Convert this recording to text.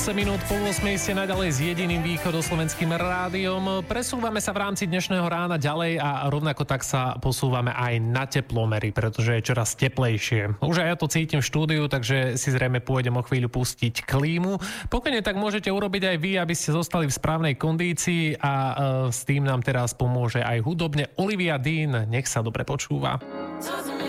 minút po 8 ste naďalej s jediným východoslovenským rádiom. Presúvame sa v rámci dnešného rána ďalej a rovnako tak sa posúvame aj na teplomery, pretože je čoraz teplejšie. Už aj ja to cítim v štúdiu, takže si zrejme pôjdem o chvíľu pustiť klímu. Pokojne tak môžete urobiť aj vy, aby ste zostali v správnej kondícii a s tým nám teraz pomôže aj hudobne Olivia Dean. Nech sa dobre počúva.